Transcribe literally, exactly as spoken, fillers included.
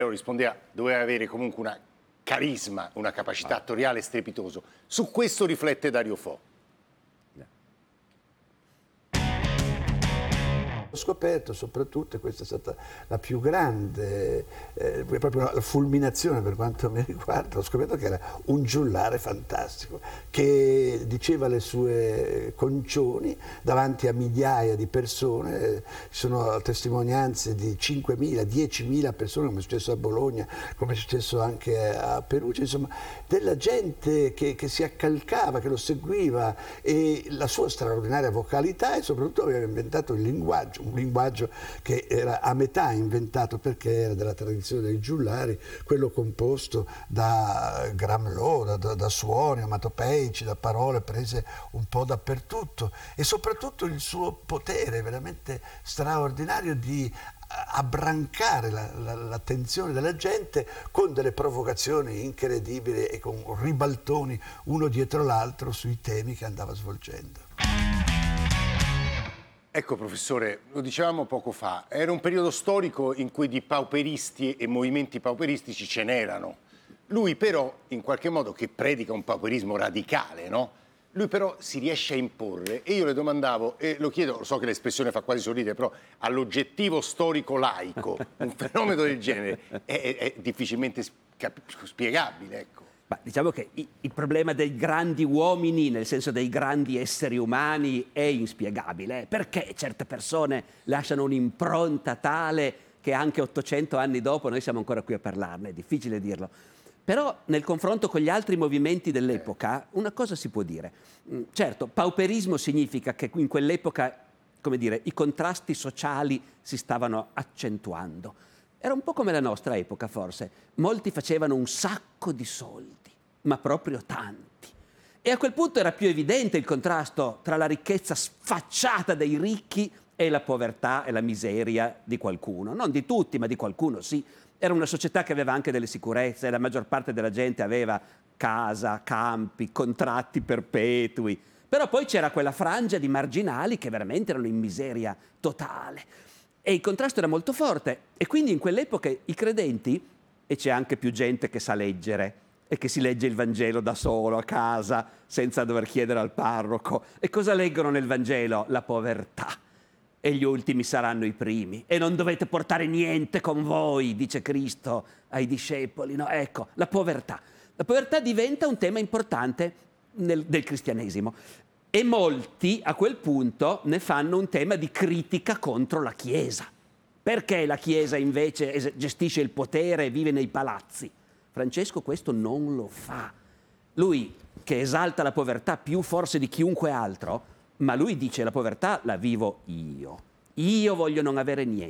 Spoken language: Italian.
rispondeva, doveva avere comunque una carisma, una capacità attoriale strepitoso. Su questo riflette Dario Fo. Ho scoperto soprattutto, e questa è stata la più grande, eh, proprio la fulminazione per quanto mi riguarda, ho scoperto che era un giullare fantastico, che diceva le sue concioni davanti a migliaia di persone. Ci sono testimonianze di cinquemila, diecimila persone, come è successo a Bologna, come è successo anche a Perugia, insomma, della gente che, che si accalcava, che lo seguiva, e la sua straordinaria vocalità, e soprattutto aveva inventato il linguaggio, un linguaggio che era a metà inventato perché era della tradizione dei giullari, quello composto da Gramlò, da, da, da suoni onomatopeici, da parole prese un po' dappertutto, e soprattutto il suo potere veramente straordinario di abbrancare la, la, l'attenzione della gente con delle provocazioni incredibili e con ribaltoni uno dietro l'altro sui temi che andava svolgendo. Ecco, professore, lo dicevamo poco fa, era un periodo storico in cui di pauperisti e movimenti pauperistici ce n'erano. Lui però, in qualche modo, che predica un pauperismo radicale, no? Lui però si riesce a imporre, e io le domandavo, e lo chiedo, so che l'espressione fa quasi sorridere, però all'oggettivo storico laico, un fenomeno del genere è, è, è difficilmente spiegabile, ecco. Ma diciamo che il problema dei grandi uomini, nel senso dei grandi esseri umani, è inspiegabile. Perché certe persone lasciano un'impronta tale che anche ottocento anni dopo noi siamo ancora qui a parlarne? È difficile dirlo. Però nel confronto con gli altri movimenti dell'epoca una cosa si può dire. Certo, pauperismo significa che in quell'epoca, come dire, i contrasti sociali si stavano accentuando. Era un po' come la nostra epoca, forse. Molti facevano un sacco di soldi, ma proprio tanti. E a quel punto era più evidente il contrasto tra la ricchezza sfacciata dei ricchi e la povertà e la miseria di qualcuno. Non di tutti, ma di qualcuno, sì. Era una società che aveva anche delle sicurezze, la maggior parte della gente aveva casa, campi, contratti perpetui. Però poi c'era quella frangia di marginali che veramente erano in miseria totale. E il contrasto era molto forte, e quindi in quell'epoca i credenti, e c'è anche più gente che sa leggere e che si legge il Vangelo da solo a casa senza dover chiedere al parroco, e cosa leggono nel Vangelo? La povertà. E gli ultimi saranno i primi, e non dovete portare niente con voi, dice Cristo ai discepoli. No, ecco, la povertà. La povertà diventa un tema importante nel, del cristianesimo. E molti a quel punto ne fanno un tema di critica contro la Chiesa. Perché la Chiesa invece gestisce il potere e vive nei palazzi? Francesco questo non lo fa. Lui, che esalta la povertà più forse di chiunque altro, ma lui dice: la povertà la vivo io. Io voglio non avere niente.